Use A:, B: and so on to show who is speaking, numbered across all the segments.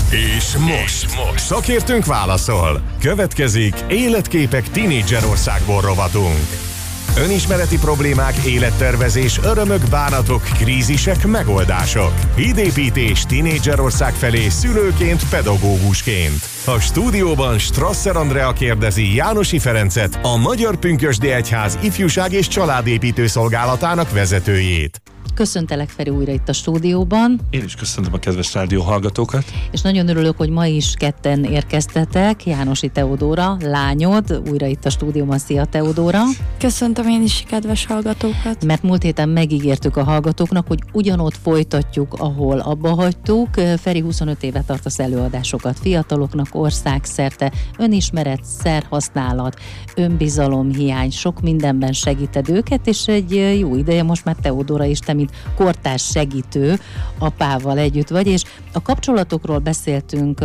A: És most szakértőnk válaszol. Következik Életképek Tinédzserországból rovatunk. Önismereti problémák, élettervezés, örömök, bánatok, krízisek, megoldások. Hídépítés Tinédzserország felé szülőként, pedagógusként. A stúdióban Strasser Andrea kérdezi Jánosi Ferencet, a Magyar Pünkösdi Egyház ifjúság és családépítő szolgálatának vezetőjét.
B: Köszöntelek, Feri, újra itt a stúdióban.
C: Én is köszöntöm a kedves rádió hallgatókat.
B: És nagyon örülök, hogy ma is ketten érkeztetek. Jánosi Teodóra, lányod, újra itt a stúdióban. Szia, Teodóra!
D: Köszöntöm én is kedves hallgatókat.
B: Mert múlt héten megígértük a hallgatóknak, hogy ugyanott folytatjuk, ahol abba hagytuk. Feri 25 éve tartasz előadásokat fiataloknak országszerte. Önismeret, szerhasználat, önbizalomhiány, sok mindenben segíted őket, és egy jó ideje most már Teodóra is, te mint kortárs segítő apával együtt vagy, és a kapcsolatokról beszéltünk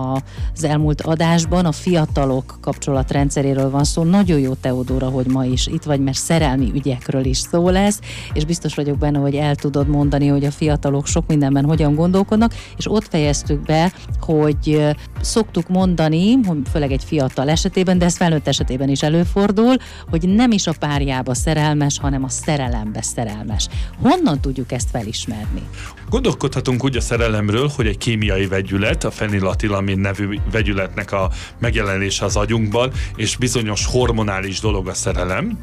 B: az elmúlt adásban, a fiatalok kapcsolatrendszeréről van szó. Nagyon jó, Teodóra, hogy ma is itt vagy, mert szerelmi ügyekről is szó lesz, és biztos vagyok benne, hogy el tudod mondani, hogy a fiatalok sok mindenben hogyan gondolkodnak, és ott fejeztük be, hogy szoktuk mondani, főleg egy fiatal esetében, de ez felnőtt esetében is előfordul, hogy nem is a párjába szerelmes, hanem a szerelembe szerelmes. Honnan tudjuk ezt felismerni?
C: Gondolkodhatunk úgy a szerelemről, hogy egy kémiai vegyület, a fenilatilamin nevű vegyületnek a megjelenése az agyunkban, és bizonyos hormonális dolog a szerelem.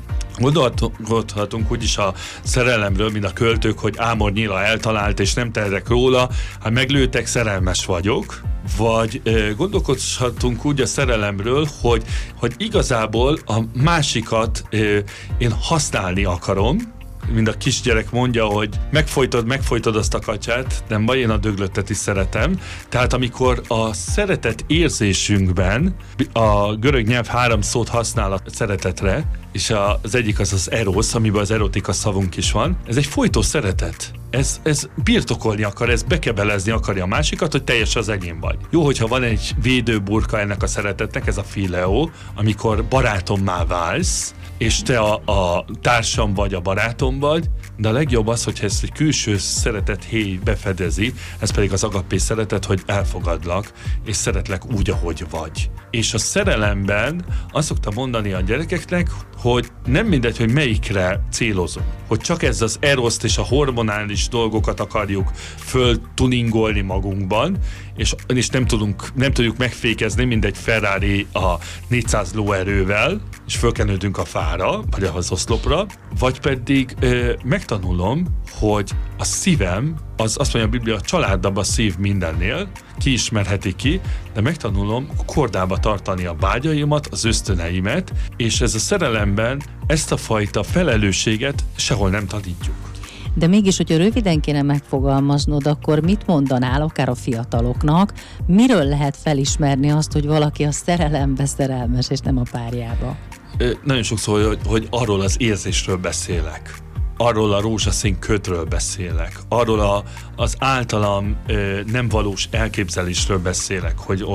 C: Gondolhatunk úgy is a szerelemről, mint a költők, hogy Ámor Nyila eltalált, és nem tehetek róla, ha meglőtek, szerelmes vagyok. Vagy gondolkodhatunk úgy a szerelemről, hogy igazából a másikat én használni akarom, mint a kisgyerek mondja, hogy megfojtod azt a kacsát, nem baj, én a döglöttet is szeretem. Tehát amikor a szeretet érzésünkben, a görög nyelv 3 szót használ a szeretetre, és az egyik az erosz, amiben az erotika szavunk is van, ez egy folytó szeretet. Ez birtokolni akar, ez bekebelezni akarja a másikat, hogy teljes az enyém vagy. Jó, hogyha van egy védőburka ennek a szeretetnek, ez a fileo, amikor barátommá válsz, és te a társam vagy, a barátom vagy, de a legjobb az, hogyha ezt egy külső szeretet héj befedezi, ez pedig az agapé szeretet, hogy elfogadlak, és szeretlek úgy, ahogy vagy. És a szerelemben azt szoktam mondani a gyerekeknek, hogy nem mindegy, hogy melyikre célozunk. Hogy csak ez az eroszt és a hormonális dolgokat akarjuk föltuningolni magunkban, és nem tudjuk megfékezni, mint egy Ferrari a 400 lóerővel, és fölkenődünk a fára, vagy az oszlopra, vagy pedig megtanulom, hogy a szívem, azt mondja a Biblia, a családabb a szív mindennél, ki ismerheti ki, de megtanulom kordába tartani a vágyaimat, az ösztöneimet, és ez a szerelemben ezt a fajta felelősséget sehol nem tanítjuk.
B: De mégis, hogyha röviden kéne megfogalmaznod, akkor mit mondanál akár a fiataloknak, miről lehet felismerni azt, hogy valaki a szerelembe szerelmes, és nem a párjába?
C: Nagyon sokszor, hogy arról az érzésről beszélek. Arról a rózsaszín ködről beszélek, arról az általam nem valós elképzelésről beszélek,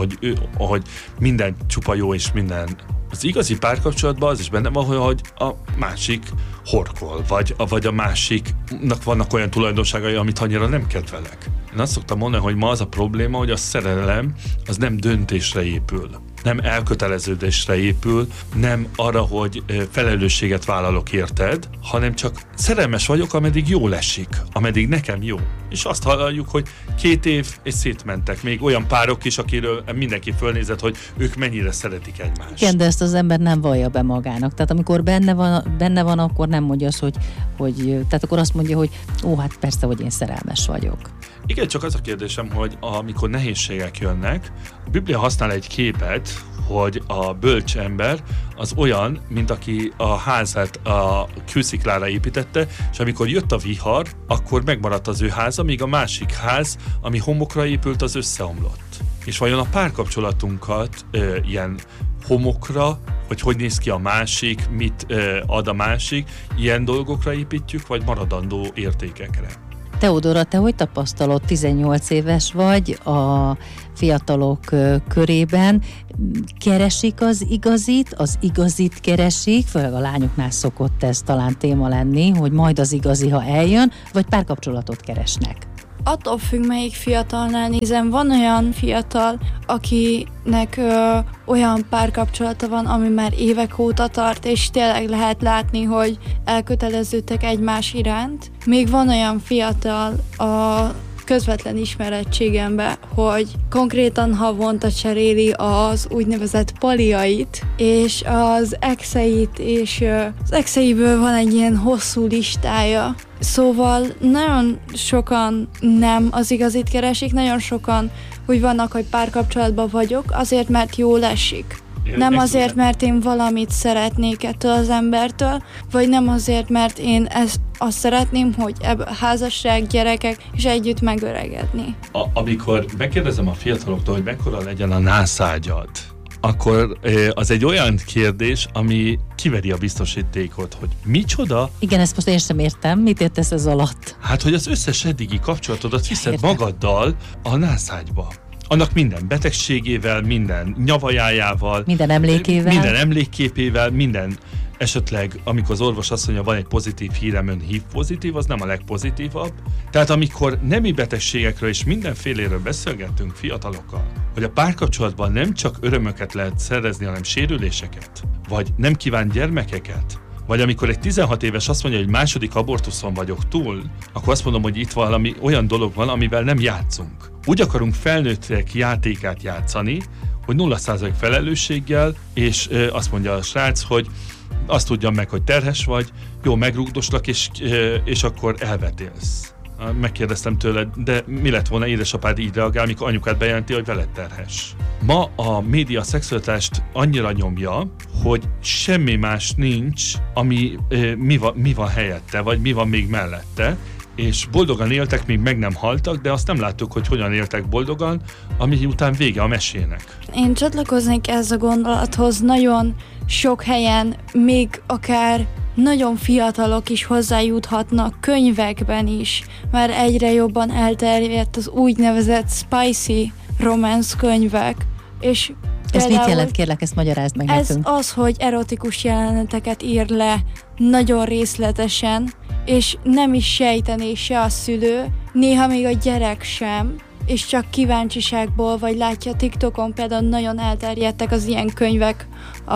C: hogy minden csupa jó és minden. Az igazi párkapcsolatban az is benne van, hogy a másik horkol, vagy a másiknak vannak olyan tulajdonságai, amit annyira nem kedvelek. Én azt szoktam mondani, hogy ma az a probléma, hogy a szerelem az nem döntésre épül, nem elköteleződésre épül, nem arra, hogy felelősséget vállalok érted, hanem csak szerelmes vagyok, ameddig jól esik, ameddig nekem jó. És azt halljuk, hogy 2 év és szétmentek. Még olyan párok is, akiről mindenki fölnézett, hogy ők mennyire szeretik egymást.
B: Igen, de ezt az ember nem vallja be magának. Tehát amikor benne van, akkor nem mondja azt, hogy tehát akkor azt mondja, hogy hát persze, hogy én szerelmes vagyok.
C: Igen, csak az a kérdésem, hogy amikor nehézségek jönnek, a Biblia használ egy képet, hogy a bölcs ember az olyan, mint aki a házát a kősziklára építette, és amikor jött a vihar, akkor megmaradt az ő háza, míg a másik ház, ami homokra épült, az összeomlott. És vajon a párkapcsolatunkat ilyen homokra, hogy néz ki a másik, mit ad a másik, ilyen dolgokra építjük, vagy maradandó értékekre?
B: Teodóra, te hogy tapasztalod? 18 éves vagy, a fiatalok körében keresik az igazit keresik, főleg a lányoknál szokott ez talán téma lenni, hogy majd az igazi, ha eljön, vagy párkapcsolatot keresnek?
D: attól függ, melyik fiatalnál nézem. Van olyan fiatal, akinek olyan párkapcsolata van, ami már évek óta tart, és tényleg lehet látni, hogy elköteleződtek egymás iránt. Még van olyan fiatal a közvetlen ismerettségembe, hogy konkrétan havonta cseréli az úgynevezett paliait, és az exeit, és az exeiből van egy ilyen hosszú listája. Szóval nagyon sokan nem az igazit keresik, nagyon sokan úgy vannak, hogy párkapcsolatban vagyok, azért, mert jól esik. Nem azért, mert én valamit szeretnék ettől az embertől, vagy nem azért, mert én azt szeretném, hogy házasság, gyerekek, és együtt megöregedni.
C: Amikor megkérdezem a fiataloktól, hogy mekkora legyen a nászágyad, akkor az egy olyan kérdés, ami kiveri a biztosítékot, hogy micsoda?
B: Igen, ezt most én sem értem. Mit értesz ez alatt?
C: Hát, hogy az összes eddigi kapcsolatodat viszed magaddal a nászágyba. Annak minden betegségével, minden nyavajájával,
B: minden emlékével,
C: minden emlékképével, minden esetleg, amikor az orvos azt mondja, van egy pozitív hírem, ön HIV pozitív, az nem a legpozitívabb. Tehát amikor nemi betegségekről és mindenféléről beszélgettünk fiatalokkal, hogy a párkapcsolatban nem csak örömöket lehet szerezni, hanem sérüléseket, vagy nem kíván gyermekeket, vagy amikor egy 16 éves azt mondja, hogy második abortuszon vagyok túl, akkor azt mondom, hogy itt valami olyan dolog van, amivel nem játszunk. Úgy akarunk felnőttek játékát játszani, hogy 0% felelősséggel, és azt mondja a srác, hogy azt tudjam meg, hogy terhes vagy, jó, megrúgdoslak, és akkor elvetélsz. Megkérdeztem tőled, de mi lett volna, édesapád így reagál, mikor anyukád bejelenti, hogy veled terhes. Ma a média szexualitást annyira nyomja, hogy semmi más nincs, ami mi van helyette, vagy mi van még mellette, és boldogan éltek, még meg nem haltak, de azt nem láttuk, hogy hogyan éltek boldogan, ami után vége a mesének.
D: Én csatlakoznék ez a gondolathoz, nagyon sok helyen, még akár nagyon fiatalok is hozzájuthatnak könyvekben is, mert egyre jobban elterjedt az úgynevezett spicy romance könyvek, és
B: ez mit jelent, kérlek, ezt magyarázd meg nekünk.
D: Ez az, hogy erotikus jeleneteket ír le nagyon részletesen, és nem is sejtené se a szülő, néha még a gyerek sem, és csak kíváncsiságból, vagy látja TikTokon például nagyon elterjedtek az ilyen könyvek,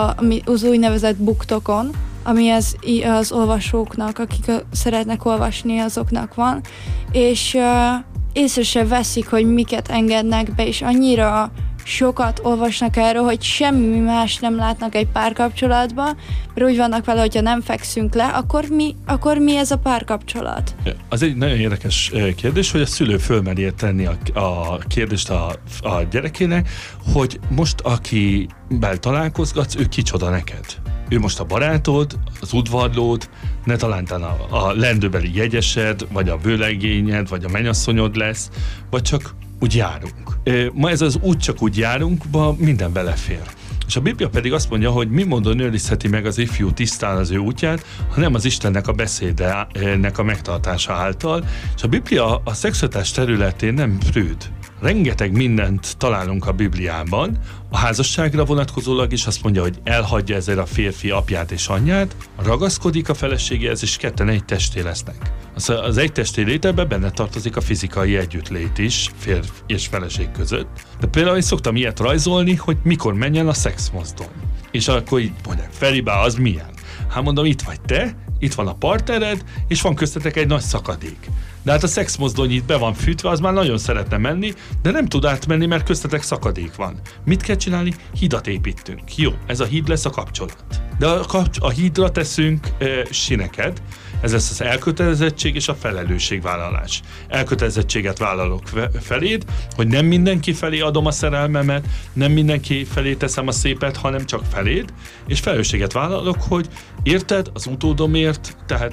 D: az úgynevezett BookTokon, ami az olvasóknak, akik szeretnek olvasni, azoknak van, és észre se veszik, hogy miket engednek be, és annyira sokat olvasnak erről, hogy semmi más nem látnak egy párkapcsolatban, mert úgy vannak vele, hogyha nem fekszünk le, akkor mi ez a párkapcsolat?
C: Az egy nagyon érdekes kérdés, hogy a szülő fölmeri tenni a kérdést a gyerekének, hogy most akivel találkozgatsz, ő kicsoda neked? Ő most a barátod, az udvarlód, ne talántán a lendőbeli jegyesed, vagy a vőlegényed, vagy a mennyasszonyod lesz, vagy csak úgy járunk. Ma ez az úgy csak úgy járunkba minden belefér. És a Biblia pedig azt mondja, hogy mi módon őrizheti meg az ifjú tisztán az ő útját, hanem az Istennek a beszédének a megtartása által. És a Biblia a szexualitás területén nem prűd. Rengeteg mindent találunk a Bibliában, a házasságra vonatkozólag is azt mondja, hogy elhagyja ezzel a férfi apját és anyját, ragaszkodik a feleségéhez, és ketten egy testé lesznek. Az egy testé létében benne tartozik a fizikai együttlét is, férfi és feleség között. De például én szoktam ilyet rajzolni, hogy mikor menjen a szexmozdony. És akkor így mondják, Feribá, az milyen? Hát mondom, itt vagy te, itt van a partnered, és van köztetek egy nagy szakadék. De hát a szexmozdony itt be van fűtve, az már nagyon szeretne menni, de nem tud átmenni, mert köztetek szakadék van. Mit kell csinálni? Hidat építünk. Jó, ez a híd lesz a kapcsolat. De a hídra teszünk sineket, ez lesz az elkötelezettség és a felelősségvállalás. Elkötelezettséget vállalok feléd, hogy nem mindenki felé adom a szerelmemet, nem mindenki felé teszem a szépet, hanem csak feléd, és felelősséget vállalok, hogy érted, az utódomért, tehát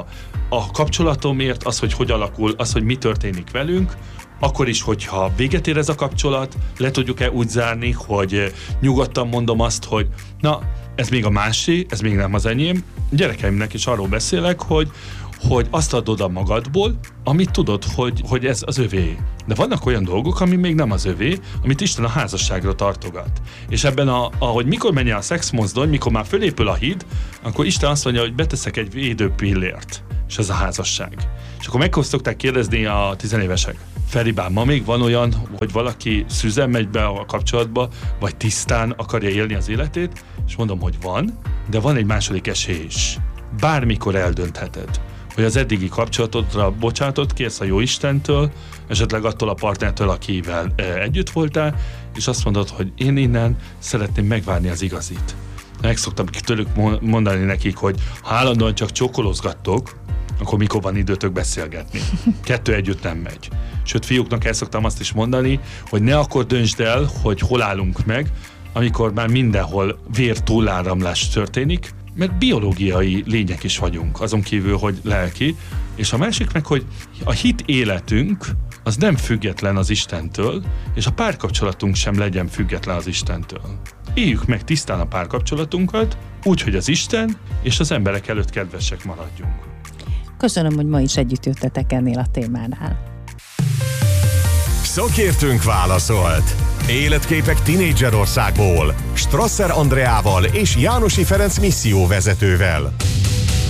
C: a kapcsolatomért, az, hogy alakul, az, hogy mi történik velünk, akkor is, hogyha véget ér ez a kapcsolat, le tudjuk-e úgy zárni, hogy nyugodtan mondom azt, hogy na, ez még a másé, ez még nem az enyém. Gyerekeimnek is arról beszélek, hogy azt adod a magadból, amit tudod, hogy ez az övé. De vannak olyan dolgok, ami még nem az övé, amit Isten a házasságra tartogat. És ebben, ahogy mikor menjen a szexmozdony, mikor már fölépül a híd, akkor Isten azt mondja, hogy beteszek egy védő pillért. és ez a házasság. És akkor meg szokták kérdezni a tizenévesek: Feribán, ma még van olyan, hogy valaki szüzen megy be a kapcsolatba, vagy tisztán akarja élni az életét? És mondom, hogy van, de van egy második esély is. Bármikor eldöntheted, hogy az eddigi kapcsolatodra bocsánatot kérsz a Jóistentől, esetleg attól a partnertől, akivel együtt voltál, és azt mondod, hogy én innen szeretném megvárni az igazit. Meg szoktam tőlük mondani nekik, hogy ha állandóan csak csókolózgattok, akkor mikor van időtök beszélgetni. 2 együtt nem megy. Sőt, fiúknak el szoktam azt is mondani, hogy ne akkor döntsd el, hogy hol állunk meg, amikor már mindenhol vér túláramlás történik, mert biológiai lények is vagyunk, azon kívül, hogy lelki. És a másik meg, hogy a hit életünk az nem független az Istentől, és a párkapcsolatunk sem legyen független az Istentől. Éljük meg tisztán a párkapcsolatunkat, úgy, hogy az Isten és az emberek előtt kedvesek maradjunk.
B: Köszönöm, hogy ma is együtt jöttetek ennél a témánál.
A: Szakértőnk válaszolt. Életképek Tínédzserországból. Strasser Andreával és Jánosi Ferenc misszióvezetővel.